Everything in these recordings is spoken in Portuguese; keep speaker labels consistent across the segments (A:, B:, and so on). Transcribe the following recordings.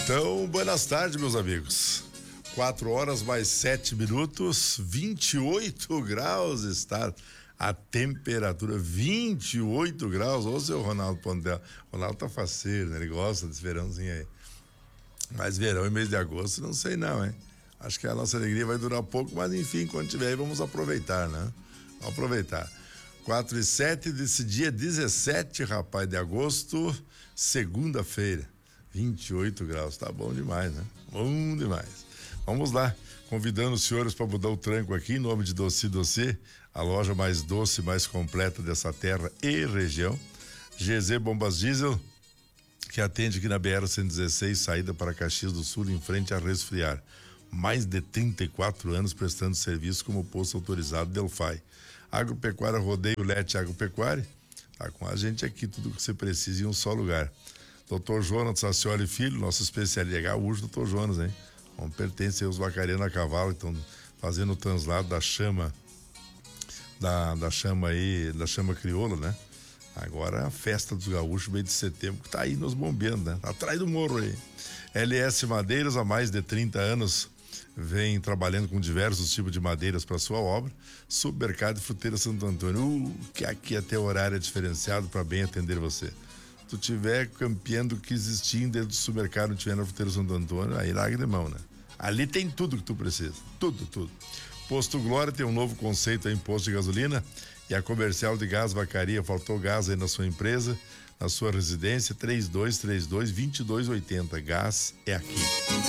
A: Então, buenas tardes, meus amigos. 4 horas mais 7 minutos, 28 graus está a temperatura, 28 graus. Ô, seu Ronaldo Pondel. Ronaldo tá faceiro, né? Ele gosta desse verãozinho aí. Mas verão e mês de agosto, não sei não, hein? Acho que a nossa alegria vai durar pouco, mas enfim, quando tiver aí, vamos aproveitar, né? Vamos aproveitar. 4 e 7 desse dia 17, rapaz, de agosto, segunda-feira. 28 graus, tá bom demais, né? Bom demais. Vamos lá, convidando os senhores para mudar o tranco aqui, em nome de Doce Doce, a loja mais doce, mais completa dessa terra e região. GZ Bombas Diesel, que atende aqui na BR-116, saída para Caxias do Sul, em frente a Resfriar. Mais de 34 anos prestando serviço como posto autorizado Delphi. Agropecuária Rodeio Lete Agropecuária, tá com a gente aqui, tudo que você precisa em um só lugar. Dr. Jonas Sacioli Filho, nosso especialista gaúcho, Dr. Jonas, hein? Como pertence aos vacarenos a cavalo, estão fazendo o translado da chama, da chama aí, da chama crioula, né? Agora a festa dos gaúchos, mês de setembro, que tá aí nos bombeando, né? Atrás do morro aí. LS Madeiras, há mais de 30 anos, vem trabalhando com diversos tipos de madeiras para sua obra. Supermercado e Fruteira Santo Antônio, que aqui até o horário é diferenciado para bem atender você. Tu tiver campeando o que existia dentro do supermercado, não tiver na Fruteira Santo Antônio, aí larga de mão, né? Ali tem tudo que tu precisa, tudo. Posto Glória tem um novo conceito aí em posto de gasolina, e a Comercial de Gás Vacaria, faltou gás aí na sua empresa, na sua residência, 3232-2280, gás é aqui.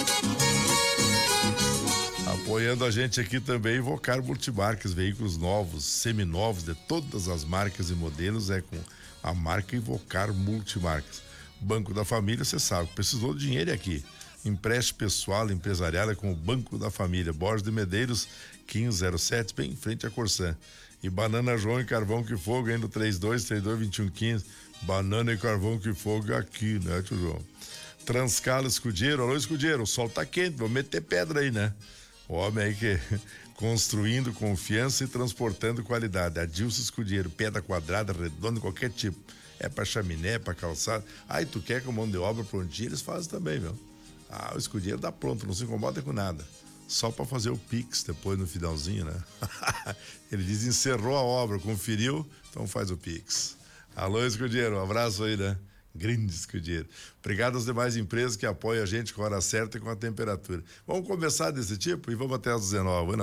A: Apoiando a gente aqui também, Vocar Multimarcas, veículos novos, seminovos, de todas as marcas e modelos, é com a marca Invocar Multimarcas. Banco da Família, você sabe, precisou de dinheiro aqui. Empréstimo pessoal, empresarial é com o Banco da Família. Borges de Medeiros, 1507, bem em frente à Corsã. E Banana João e Carvão que Fogo, ainda 3232-2115. Banana e Carvão que Fogo aqui, né, tio João? Transcala Escudeiro, alô Escudeiro, o sol tá quente, vamos meter pedra aí, né? O homem aí que construindo confiança e transportando qualidade. Adilson Escudeiro, pedra quadrada, redonda, qualquer tipo. É pra chaminé, pra calçada. Aí tu quer com mão de obra prontinha, eles fazem também, meu. Ah, o Escudeiro dá pronto, não se incomoda com nada. Só pra fazer o Pix depois no finalzinho, né? Ele diz, encerrou a obra, conferiu, então faz o Pix. Alô, Escudeiro, um abraço aí, né? Grande Escudeiro. Obrigado às demais empresas que apoiam a gente com a hora certa e com a temperatura. Vamos conversar desse tipo e vamos até às 19.